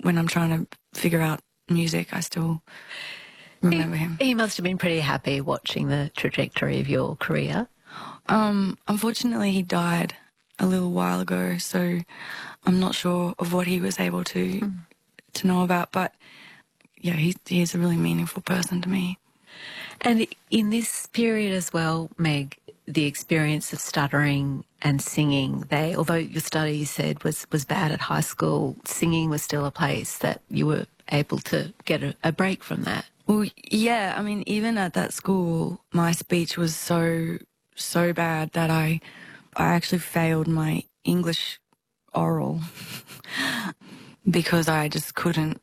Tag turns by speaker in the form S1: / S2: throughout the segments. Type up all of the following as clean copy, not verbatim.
S1: when I'm trying to figure out music, I still remember him.
S2: He must have been pretty happy watching the trajectory of your career.
S1: Unfortunately, he died a little while ago, so I'm not sure of what he was able to know about. But yeah, he's a really meaningful person to me.
S2: And in this period as well, Meg, the experience of stuttering and singing, although your study, you said, was bad at high school, singing was still a place that you were able to get a break from that.
S1: Well, yeah, I mean, even at that school, my speech was so bad that I actually failed my English oral because I just couldn't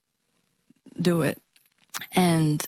S1: do it. And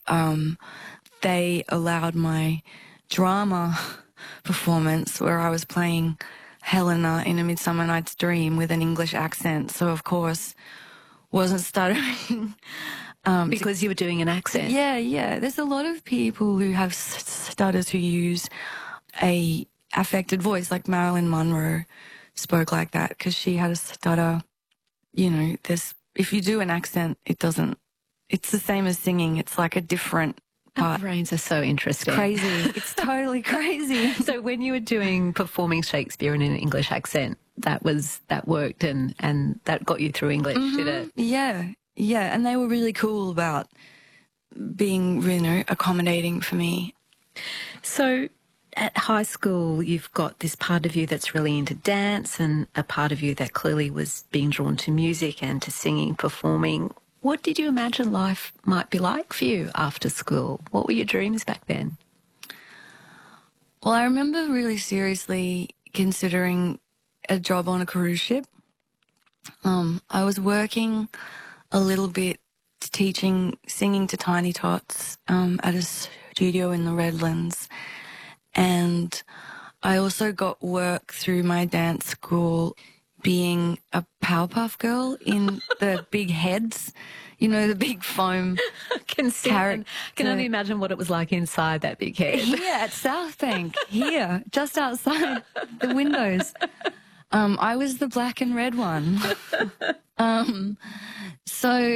S1: they allowed my drama performance where I was playing Helena in A Midsummer Night's Dream with an English accent. So, of course, wasn't stuttering.
S2: Because you were doing an accent.
S1: Yeah. There's a lot of people who have stutters who use a affected voice, like Marilyn Monroe spoke like that because she had a stutter. You know, if you do an accent, it's the same as singing. It's like a different part.
S2: Our brains are so interesting.
S1: It's crazy. It's totally crazy.
S2: So when you were performing Shakespeare in an English accent, that worked and that got you through English, did it?
S1: Yeah, and they were really cool about being, accommodating for me.
S2: So at high school, you've got this part of you that's really into dance and a part of you that clearly was being drawn to music and to singing, performing. What did you imagine life might be like for you after school? What were your dreams back then?
S1: Well, I remember really seriously considering a job on a cruise ship. I was working a little bit teaching singing to Tiny Tots at a studio in the Redlands. And I also got work through my dance school being a Powerpuff Girl in the big heads, the big foam carrot.
S2: Can only imagine what it was like inside that big head.
S1: Yeah, at South Bank, here, just outside the windows. I was the black and red one. So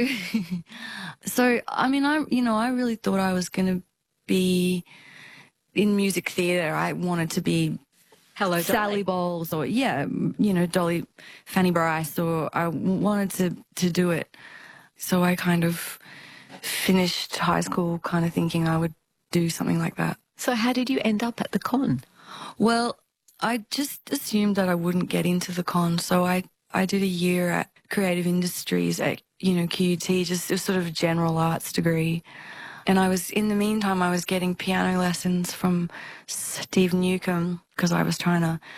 S1: I mean, I really thought I was going to be in music theatre. I wanted to be
S2: Hello,
S1: Sally
S2: Dolly.
S1: Bowles or, Dolly, Fanny Bryce, or I wanted to do it. So I kind of finished high school kind of thinking I would do something like that.
S2: So how did you end up at the con?
S1: Well, I just assumed that I wouldn't get into the con, so I did a year at Creative Industries at, QUT, just a sort of general arts degree. And in the meantime, I was getting piano lessons from Steve Newcomb because I was trying to,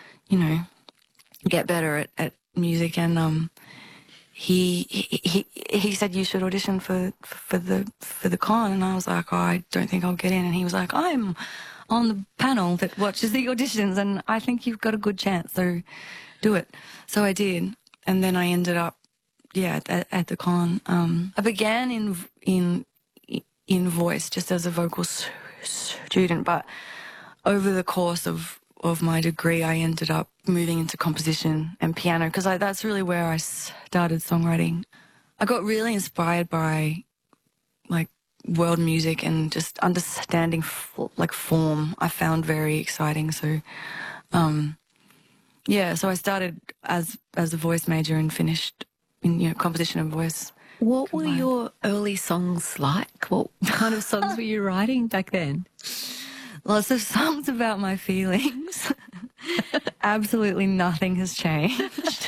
S1: get better at music. And he said you should audition for the con, and I was like, oh, I don't think I'll get in. And he was like, I'm on the panel that watches the auditions, and I think you've got a good chance, so do it. So I did, and then I ended up, at the con. I began in voice just as a vocal student, but over the course of my degree, I ended up moving into composition and piano because that's really where I started songwriting. I got really inspired by world music and just understanding form. I found very exciting. So, so I started as a voice major and finished in composition and voice.
S2: What were your early songs like? What kind of songs were you writing back then?
S1: Lots of songs about my feelings. Absolutely nothing has changed.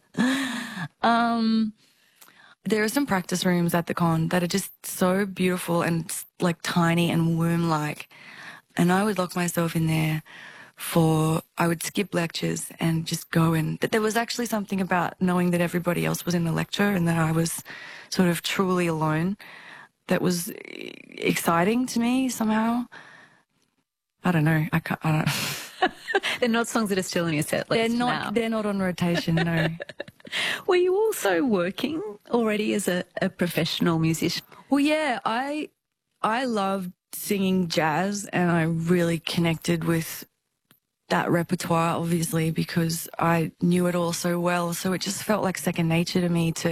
S1: There are some practice rooms at the con that are just so beautiful and tiny and womb-like. And I would lock myself in there I would skip lectures and just go in. But there was actually something about knowing that everybody else was in the lecture and that I was sort of truly alone that was exciting to me somehow. I don't know. I don't.
S2: They're not songs that are still in your set list now.
S1: They're not on rotation, no.
S2: Were you also working already as a professional musician?
S1: Well, yeah, I loved singing jazz, and I really connected with that repertoire, obviously, because I knew it all so well. So it just felt like second nature to me to